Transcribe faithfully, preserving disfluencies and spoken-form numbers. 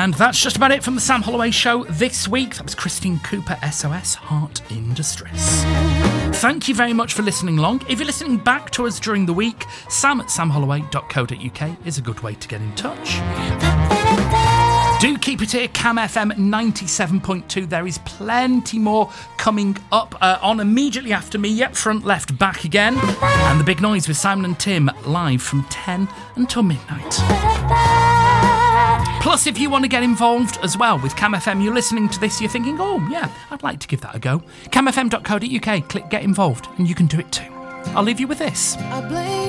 And that's just about it from the Sam Holloway Show this week. That was Christine Cooper, S O S, Heart in Distress. Thank you very much for listening along. If you're listening back to us during the week, sam at sam holloway dot co dot uk is a good way to get in touch. Do keep it here, Cam F M ninety-seven point two. There is plenty more coming up uh, on immediately after me. Yep, front, left, back again. And The Big Noise with Simon and Tim live from ten until midnight. Plus, if you want to get involved as well with Cam F M, you're listening to this, you're thinking, oh, yeah, I'd like to give that a go. cam f m dot co dot uk, click Get Involved, and you can do it too. I'll leave you with this. I blame